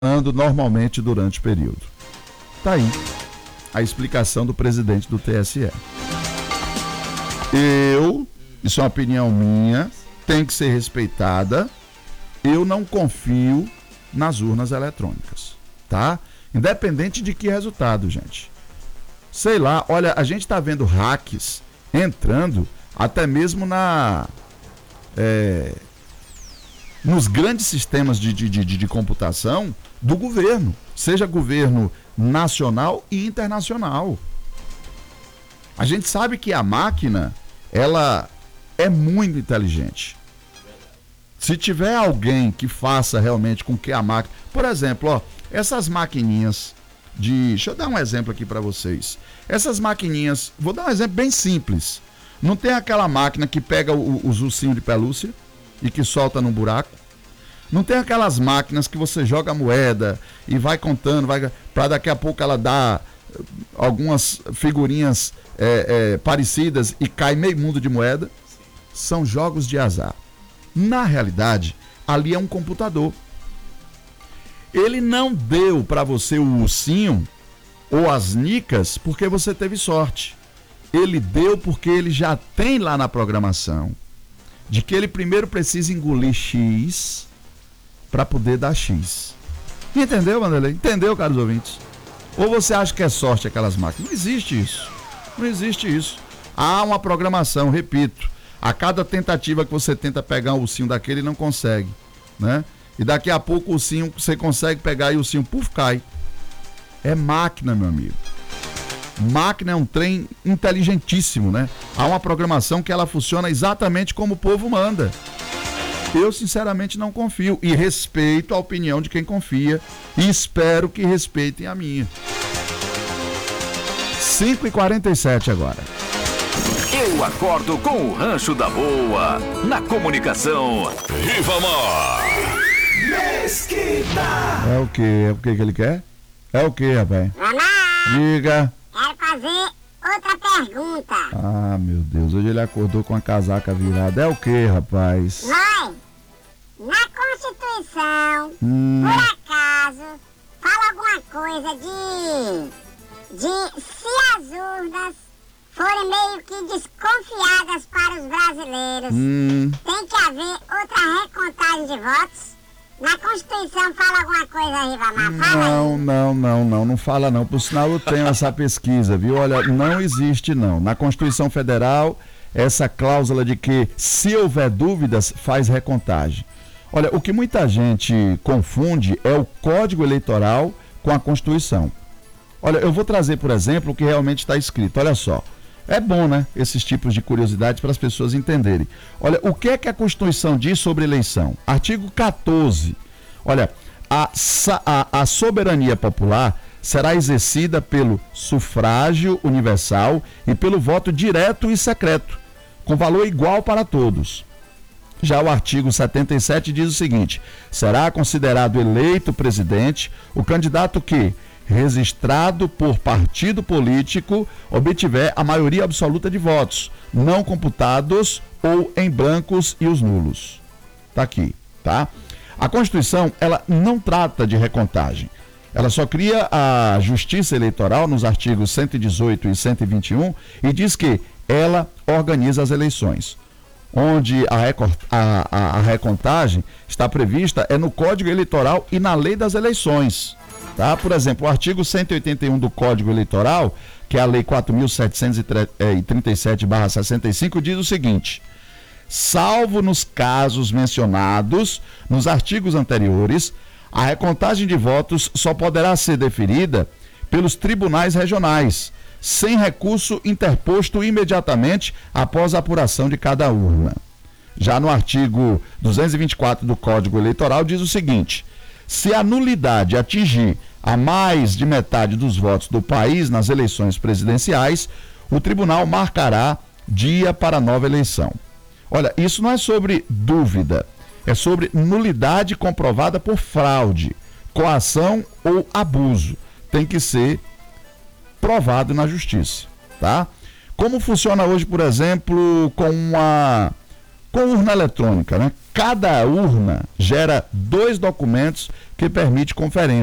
funcionando normalmente durante o período. Tá aí a explicação do presidente do TSE. Isso é uma opinião minha, tem que ser respeitada. Eu não confio nas urnas eletrônicas, tá? Independente de que resultado, gente. Sei lá, olha, a gente tá vendo hacks entrando até mesmo nos grandes sistemas de computação do governo, seja governo nacional e internacional. A gente sabe que a máquina, ela é muito inteligente. Se tiver alguém que faça realmente com que a máquina... Por exemplo, ó, essas maquininhas deixa eu dar um exemplo aqui para vocês. Essas maquininhas, vou dar um exemplo bem simples. Não tem aquela máquina que pega os ursinhos de pelúcia e que solta num buraco? Não tem aquelas máquinas que você joga moeda e vai contando, para daqui a pouco ela dá algumas figurinhas parecidas e cai meio mundo de moeda? São jogos de azar. Na realidade, ali é um computador. Ele não deu para você o ursinho ou as nicas porque você teve sorte. Ele deu porque ele já tem lá na programação de que ele primeiro precisa engolir X para poder dar X. Entendeu, Wanderlei? Entendeu, caros ouvintes? Ou você acha que é sorte aquelas máquinas? Não existe isso. Não existe isso. Há uma programação, repito. A cada tentativa que você tenta pegar um ursinho daquele, não consegue, né? E daqui a pouco o ursinho, você consegue pegar e o ursinho, cai. É máquina, meu amigo. Máquina é um trem inteligentíssimo, né? Há uma programação que ela funciona exatamente como o povo manda. Eu, sinceramente, não confio. E respeito a opinião de quem confia. E espero que respeitem a minha. 5h47 agora. Eu acordo com o Rancho da Boa. Na comunicação, Ribamar. Mesquita. É o quê? É o que ele quer? É o quê, rapaz? Mamãe, Diga. quero fazer outra pergunta. Ah, meu Deus, hoje ele acordou com a casaca virada. É o quê, rapaz? Mãe, na Constituição, por acaso, fala alguma coisa de se as urnas forem meio que desconfiadas para os brasileiros, tem que haver outra recontagem de votos? Na Constituição fala alguma coisa aí, Ribamar? Fala aí. Não fala não. Por sinal, eu tenho essa pesquisa, viu? Olha, não existe não. Na Constituição Federal, essa cláusula de que se houver dúvidas, faz recontagem. Olha, o que muita gente confunde é o Código Eleitoral com a Constituição. Olha, eu vou trazer, por exemplo, o que realmente está escrito. Olha só. É bom, né? Esses tipos de curiosidades para as pessoas entenderem. Olha, o que é que a Constituição diz sobre eleição? Artigo 14. Olha, a soberania popular será exercida pelo sufrágio universal e pelo voto direto e secreto, com valor igual para todos. Já o artigo 77 diz o seguinte: será considerado eleito presidente o candidato que, registrado por partido político, obtiver a maioria absoluta de votos, não computados ou em brancos e os nulos. Tá aqui, tá? A Constituição, ela não trata de recontagem. Ela só cria a Justiça Eleitoral nos artigos 118 e 121 e diz que ela organiza as eleições. Onde a recontagem está prevista é no Código Eleitoral e na Lei das Eleições. Tá? Por exemplo, o artigo 181 do Código Eleitoral, que é a Lei 4.737/65, diz o seguinte: salvo nos casos mencionados nos artigos anteriores, a recontagem de votos só poderá ser deferida pelos tribunais regionais, sem recurso interposto imediatamente após a apuração de cada urna. Já no artigo 224 do Código Eleitoral diz o seguinte: se a nulidade atingir a mais de metade dos votos do país nas eleições presidenciais, o tribunal marcará dia para nova eleição. Olha, isso não é sobre dúvida, é sobre nulidade comprovada por fraude, coação ou abuso. Tem que ser provado na justiça, tá? Como funciona hoje, por exemplo, com urna eletrônica, né? Cada urna gera 2 documentos que permite conferência.